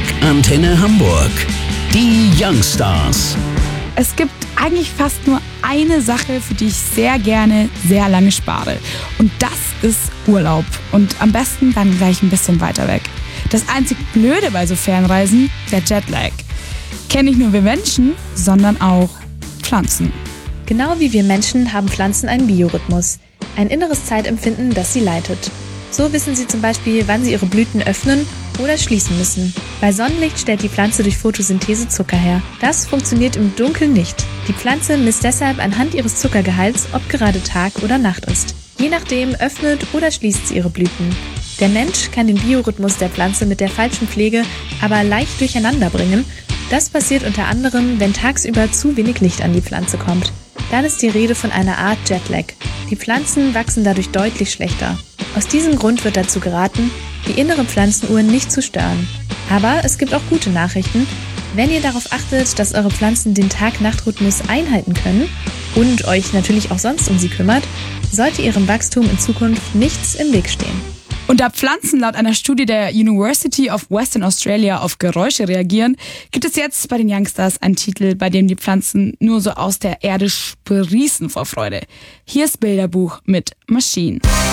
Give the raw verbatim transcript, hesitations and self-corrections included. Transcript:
Antenne Hamburg. Die Youngstars. Es gibt eigentlich fast nur eine Sache, für die ich sehr gerne sehr lange spare. Und das ist Urlaub. Und am besten dann gleich ein bisschen weiter weg. Das einzig Blöde bei so Fernreisen, der Jetlag. Kennen nicht nur wir Menschen, sondern auch Pflanzen. Genau wie wir Menschen haben Pflanzen einen Biorhythmus, ein inneres Zeitempfinden, das sie leitet. So wissen sie zum Beispiel, wann sie ihre Blüten öffnen oder schließen müssen. Bei Sonnenlicht stellt die Pflanze durch Photosynthese Zucker her. Das funktioniert im Dunkeln nicht. Die Pflanze misst deshalb anhand ihres Zuckergehalts, ob gerade Tag oder Nacht ist. Je nachdem öffnet oder schließt sie ihre Blüten. Der Mensch kann den Biorhythmus der Pflanze mit der falschen Pflege aber leicht durcheinander bringen. Das passiert unter anderem, wenn tagsüber zu wenig Licht an die Pflanze kommt. Dann ist die Rede von einer Art Jetlag. Die Pflanzen wachsen dadurch deutlich schlechter. Aus diesem Grund wird dazu geraten, die innere Pflanzenuhr nicht zu stören. Aber es gibt auch gute Nachrichten. Wenn ihr darauf achtet, dass eure Pflanzen den Tag-Nacht-Rhythmus einhalten können und euch natürlich auch sonst um sie kümmert, sollte ihrem Wachstum in Zukunft nichts im Weg stehen. Und da Pflanzen laut einer Studie der University of Western Australia auf Geräusche reagieren, gibt es jetzt bei den Youngstars einen Titel, bei dem die Pflanzen nur so aus der Erde sprießen vor Freude. Hier ist Bilderbuch mit Machine.